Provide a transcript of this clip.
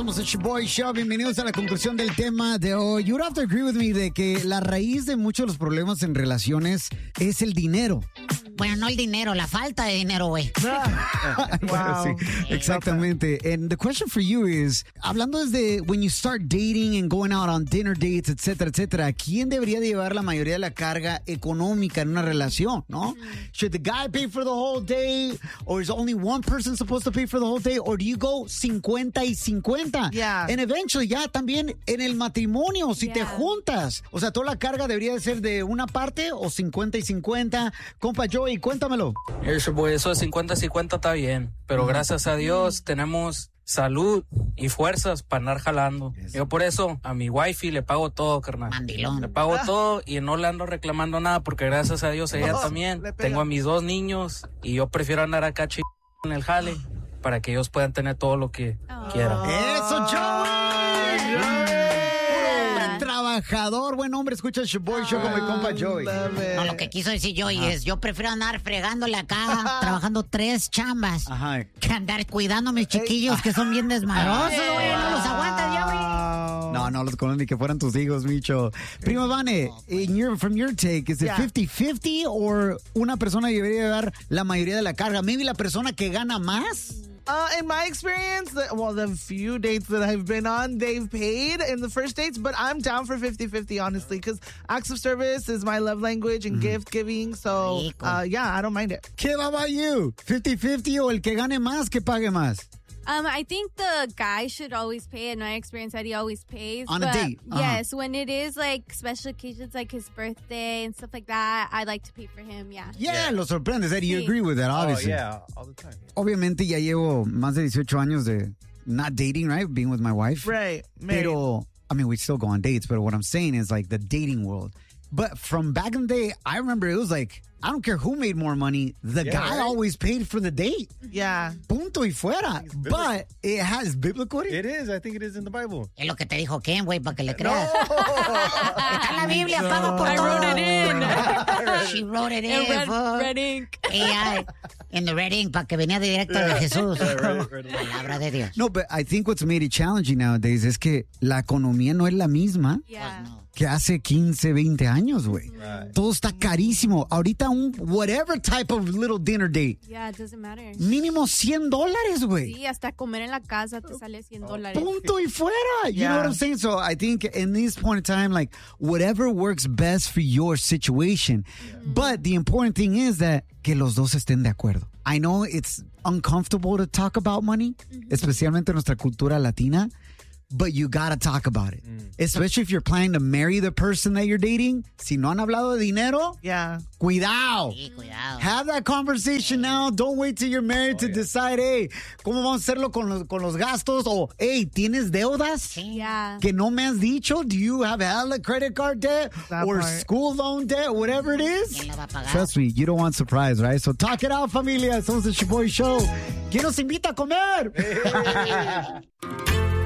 Somos el Boy Show. Bienvenidos a la conclusión del tema de hoy. You would have to agree with me de que la raíz de muchos de los problemas en relaciones es el dinero. Bueno, no el dinero, la falta de dinero, güey. Bueno, sí, exactamente. And the question for you is, hablando desde when you start dating and going out on dinner dates, etcétera, etcétera, ¿quién debería llevar la mayoría de la carga económica en una relación, no? Should the guy pay for the whole day? Or is only one person supposed to pay for the whole day? Or do you go 50 y 50? Yeah. And eventually, ya también en el matrimonio, si te juntas. O sea, toda la carga debería de ser de una parte o 50 y 50. Compa Joey, cuéntamelo. Eso de 50-50 está bien, pero gracias a Dios tenemos salud y fuerzas para andar jalando. Yo por eso a mi wifey le pago todo, carnal. Mandilón. Le pago todo y no le ando reclamando nada porque gracias a Dios ella también. Tengo a mis 2 niños y yo prefiero andar acá en el jale para que ellos puedan tener todo lo que quieran. ¡Eso, Joey! Trabajador, buen hombre, escucha el Boy Show con mi compa Joey. No, lo que quiso decir Joey es, yo prefiero andar fregándole acá, trabajando 3 chambas, que andar cuidando a mis chiquillos que son bien desmadrosos, güey, no los aguantas ya, güey. No los conozco ni que fueran tus hijos, Micho. Primo Vane, from your take, is it 50-50 o una persona debería dar la mayoría de la carga? Maybe la persona que gana más. In my experience, the few dates that I've been on, they've paid in the first dates, but I'm down for 50-50, honestly, because acts of service is my love language and gift giving, so, I don't mind it. ¿Qué va about you? 50-50 o el que gane más, que pague más? I think the guy should always pay. In my experience, Eddie always pays. On a date? Yes, when it is like special occasions like his birthday and stuff like that, I like to pay for him, Yeah, lo sorprendes, Eddie. You agree with that, obviously. Oh, yeah, all the time. Obviamente ya llevo más de 18 años de not dating, right? Being with my wife. Right. Pero, I mean, we still go on dates, but what I'm saying is like the dating world. But from back in the day, I remember it was like, I don't care who made more money, the guy always paid for the date. Yeah. Punto y fuera. But it has biblical. It is. I think it is in the Bible. Es lo que te dijo Ken, güey, para que le creas. Está en la Biblia, paga por todo. I wrote it in. She wrote it in. Red ink. In the red ink, para que venía directo de Jesús. Palabra de Dios. No, but I think what's made it challenging nowadays es que la economía no es la misma que hace 15, 20 años, güey. Todo está carísimo. Ahorita whatever type of little dinner date. Yeah, it doesn't matter. Mínimo $100, güey. Sí, hasta comer en la casa te sale $100. Punto y fuera. You know what I'm saying? So I think in this point in time, like, whatever works best for your situation. But the important thing is that que los dos estén de acuerdo. I know it's uncomfortable to talk about money, especialmente en nuestra cultura latina, but you gotta talk about it. Especially if you're planning to marry the person that you're dating. Si no han hablado de dinero, cuidado. Sí, cuidado. Have that conversation now. Don't wait till you're married to decide, hey, ¿cómo vamos a hacerlo con los gastos? O, hey, ¿tienes deudas? Yeah. Que no me has dicho? Do you have hella credit card debt or school loan debt, whatever it is? ¿Quién la va a pagar? Trust me, you don't want surprise, right? So talk it out, familia. Somos el Boy Show. ¿Quién nos invita a comer?